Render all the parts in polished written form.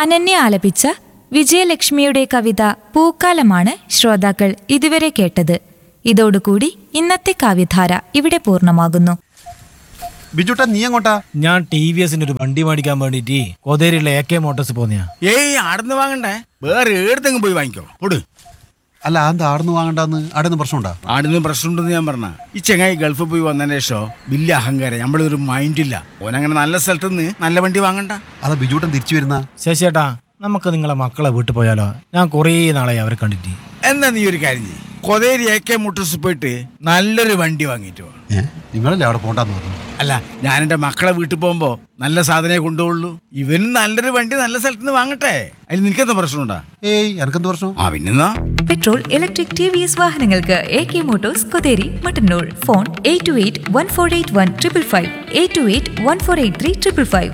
അനന്യ ആലപിച്ച വിജയലക്ഷ്മിയുടെ കവിത പൂക്കാലമാണ് ശ്രോതാക്കൾ ഇതുവരെ കേട്ടത്. ഇതോടുകൂടി ഇന്നത്തെ കാവ്യധാര ഇവിടെ പൂർണ്ണമാകുന്നു. ബിജുട്ടാ, നീ എങ്ങോട്ടാ? ഞാൻ TVSന്റെ ഒരു വണ്ടി മേടിക്കാൻ വേണ്ടിട്ട് കോതേരിയിലെ AK മോട്ടോഴ്സ് പോന്നെയാ. ഏയ് ആടുന്ന് വാങ്ങണ്ടേ, വേറെ ഏടത്തെങ്കിലും പോയി വാങ്ങിക്കോ. ഓട്. അല്ല, എന്താ ആടുന്ന് വാങ്ങണ്ടെന്ന്? ആടുന്ന് പ്രശ്നമുണ്ടാ? ആടുന്ന് പ്രശ്നമുണ്ടെന്ന് ഞാൻ പറഞ്ഞ. ഈ ചെങ്ങായി ഗൾഫിൽ പോയി വന്നതിന് ശേഷം വലിയ അഹങ്കാരം, നമ്മളൊരു മൈൻഡില്ല. ഓനങ്ങനെ നല്ല സ്ഥലത്ത് നിന്ന് നല്ല വണ്ടി വാങ്ങണ്ട. അതാ ബിജുട്ടൻ തിരിച്ചു വരുന്ന. ശശിയേട്ടാ, നമുക്ക് നിങ്ങളെ മക്കളെ വീട്ടിൽ പോയാലോ? ഞാൻ കുറേ നാളായി അവരെ കണ്ടിട്ട്. എന്നാ നീ ഒരു കാര്യം ചെയ്യ്, കൊതേരി AK മോട്ടോഴ്സ് പോയിട്ട് നല്ലൊരു വണ്ടി വാങ്ങിയിട്ട് വാ. നിങ്ങളല്ലേ അവിടെ പോണ്ടെന്ന് പറഞ്ഞു? അല്ല, ഞാൻ എൻ്റെ മക്കളെ വീട്ടിൽ പോകുമ്പോ നല്ല സാധനമേ കൊണ്ടുപോകുള്ളൂ. ഇവന് നല്ലൊരു വണ്ടി നല്ല സ്ഥലത്ത് നിന്ന് വാങ്ങട്ടെ. അതിന് നിനക്കെന്താ പ്രശ്നമുണ്ടാ? ഏയ്, എനക്കെന്ത് പ്രശ്നം? പിന്നെന്നാ പെട്രോൾ, ഇലക്ട്രിക് TVS വാഹനങ്ങൾക്ക് AK Motors, Kotheri, Mattannur. Phone 8281481555, 8281483555,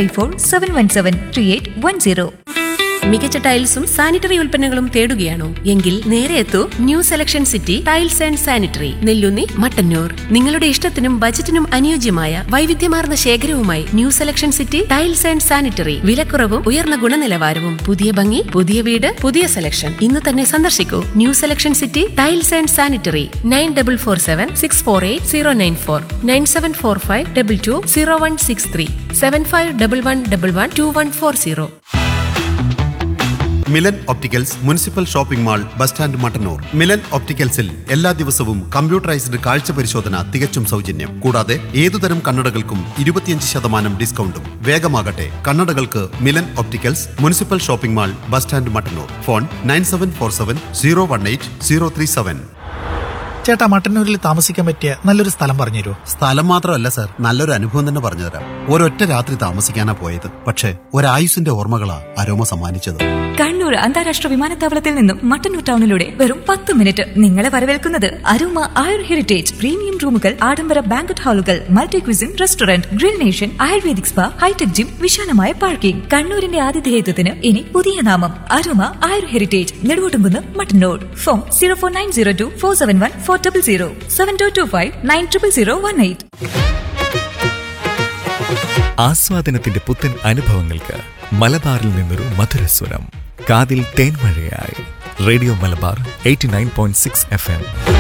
8547173810. മികച്ച ടൈൽസും സാനിറ്ററി ഉൽപ്പന്നങ്ങളും തേടുകയാണോ? എങ്കിൽ നേരെ എത്തൂ new selection city tiles and sanitary, Nelloonni, Mattannur. നിങ്ങളുടെ ഇഷ്ടത്തിനും ബജറ്റിനും അനുയോജ്യമായ വൈവിധ്യമാർന്ന ശേഖരവുമായി new selection city tiles and sanitary. വിലക്കുറവും ഉയർന്ന ഗുണനിലവാരവും, പുതിയ ഭംഗി, പുതിയ വീട്, പുതിയ സെലക്ഷൻ. ഇന്ന് തന്നെ സന്ദർശിക്കൂ new selection city tiles and sanitary. 9447648094, 9745220163, 7511112140. Milan opticals municipal shopping mall, bus stand, Mattannur. Milan ഒപ്റ്റിക്കൽസിൽ എല്ലാ ദിവസവും കമ്പ്യൂട്ടറൈസ്ഡ് കാഴ്ച പരിശോധന തികച്ചും സൗജന്യം. കൂടാതെ ഏതുതരം കണ്ണടകൾക്കും 25% ഡിസ്കൗണ്ടും. വേഗമാകട്ടെ, കണ്ണടകൾക്ക് Milan opticals, municipal shopping mall, bus stand, Mattannur. Phone 9747018037. ചേട്ടാ, മട്ടന്നൂരിൽ താമസിക്കാൻ പറ്റിയ നല്ലൊരു സ്ഥലം പറഞ്ഞുതരൂ. സ്ഥലം മാത്രമല്ല സാർ, നല്ലൊരു അനുഭവം തന്നെ പറഞ്ഞുതരാം. ഒരൊറ്റ രാത്രി താമസിക്കാനാ പോയത്, പക്ഷേ ഒരായുസിന്റെ ഓർമ്മകളാ അരോമ സമ്മാനിച്ചത്. കണ്ണൂർ അന്താരാഷ്ട്ര വിമാനത്താവളത്തിൽ നിന്നും മട്ടന്നൂർ ടൗണിലൂടെ വെറും 10 മിനിറ്റ് നിങ്ങളെ വരവേൽക്കുന്നത് അരോമ ആയുർ ഹെറിറ്റേജ്. പ്രീമിയം റൂമുകൾ, ആഡംബര banquet ഹാളുകൾ, multi cuisine restaurant, grill nation, ayurvedic spa, hi tech gym, വിശാലമായ പാർക്കിംഗ്. കണ്ണൂരിന്റെ ആതിഥേയത്വത്തിന് ഇനി പുതിയ നാമം അരോമ ആയുർ ഹെറിറ്റേജ്, നെടുവോട്ടുംകുന്ന്, മട്ടന്നൂർ. ഫോൺ 04902471400, 7225900018. ആസ്വാദനത്തിന്റെ പുത്തൻ അനുഭവങ്ങൾക്ക് മലബാറിൽ നിന്നൊരു മധുരസ്വരം. കാതിൽ തേൻമഴയായി റേഡിയോ മലബാർ 89.6 FM.